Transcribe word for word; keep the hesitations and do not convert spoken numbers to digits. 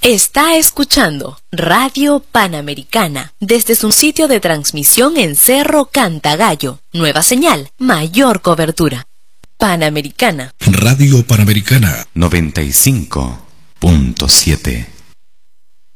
Está escuchando Radio Panamericana desde su sitio de transmisión en Cerro Cantagallo. Nueva señal, mayor cobertura. Panamericana. Radio Panamericana noventa y cinco punto siete.